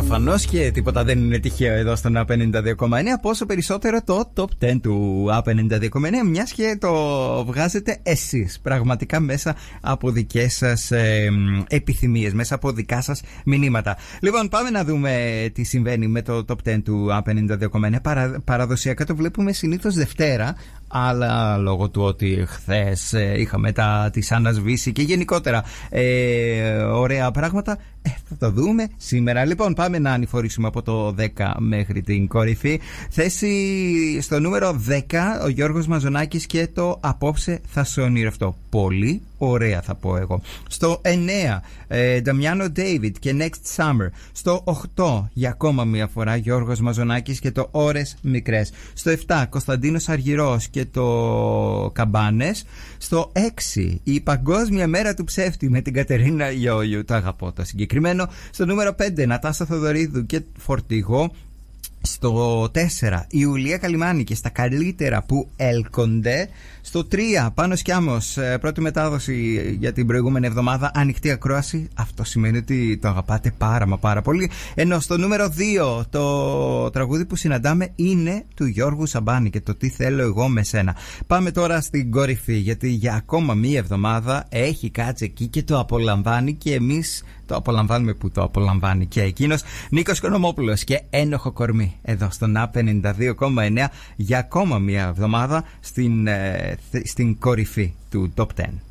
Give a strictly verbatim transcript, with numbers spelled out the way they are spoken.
προφανώς και τίποτα δεν είναι τυχαίο εδώ στον Up ενενήντα δύο κόμμα εννέα. Πόσο περισσότερο το Top δέκα του Up ενενήντα δύο κόμμα εννέα, μιας και το βγάζετε εσείς πραγματικά μέσα από δικές σας ε, επιθυμίες, μέσα από δικά σας μηνύματα. Λοιπόν, πάμε να δούμε τι συμβαίνει με το Top δέκα του Up ενενήντα δύο κόμμα εννέα. Παρα, παραδοσιακά το βλέπουμε συνήθως Δευτέρα, αλλά λόγω του ότι χθες ε, είχαμε τα της Άννας Βύση και γενικότερα ε, ωραία πράγματα, ε, θα το δούμε σήμερα. Λοιπόν, πάμε να ανηφορήσουμε από το δέκα μέχρι την κορυφή. Θέση στο νούμερο δέκα, ο Γιώργος Μαζονάκης και το Απόψε θα σε ονειρευτώ. Πολύ ωραία, θα πω εγώ. Στο εννέα, ε, Νταμιάνο David και Next Summer. Στο οκτώ, για ακόμα μία φορά, Γιώργος Μαζονάκης και το Ώρες Μικρές. Στο επτά, Κωνσταντίνος Αργυρός και το Καμπάνες. Στο έξι, η Παγκόσμια Μέρα του Ψεύτη με την Κατερίνα Ιόγιου. Το αγαπώ το συγκεκριμένο. Στο νούμερο πέντε, Νατάσα Θοδωρίδου και Φορτηγό. Στο τέσσερα, η Ιουλία Καλιμάνη και στα καλύτερα που έλκονται. Στο τρία, Πάνος Κιάμος, πρώτη μετάδοση για την προηγούμενη εβδομάδα, ανοιχτή ακρόαση. Αυτό σημαίνει ότι το αγαπάτε πάρα μα πάρα πολύ. Ενώ στο νούμερο δύο, το τραγούδι που συναντάμε είναι του Γιώργου Σαμπάνη και το Τι θέλω εγώ με σένα. Πάμε τώρα στην κορυφή, γιατί για ακόμα μία εβδομάδα έχει κάτσει εκεί και το απολαμβάνει, και εμείς το απολαμβάνουμε που το απολαμβάνει και εκείνος. Νίκος Κονομόπουλος και Ένοχο Κορμί εδώ στον Up ενενήντα δύο κόμμα εννέα για ακόμα μία εβδομάδα στην, ε, στην κορυφή του Top δέκα.